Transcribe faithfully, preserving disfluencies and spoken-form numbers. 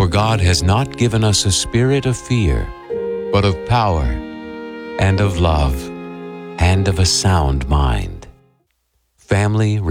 For God has not given us a spirit of fear, but of power, and of love, and of a sound mind. Family